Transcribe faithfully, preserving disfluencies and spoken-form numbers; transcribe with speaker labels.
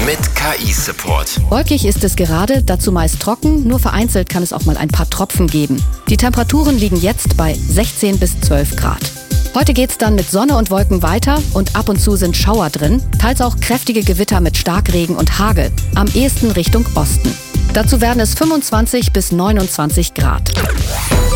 Speaker 1: mit K I-Support.
Speaker 2: Wolkig ist es gerade, dazu meist trocken, nur vereinzelt kann es auch mal ein paar Tropfen geben. Die Temperaturen liegen jetzt bei sechzehn bis zwölf Grad. Heute geht's dann mit Sonne und Wolken weiter und ab und zu sind Schauer drin, teils auch kräftige Gewitter mit Starkregen und Hagel, am ehesten Richtung Osten. Dazu werden es fünfundzwanzig bis neunundzwanzig Grad.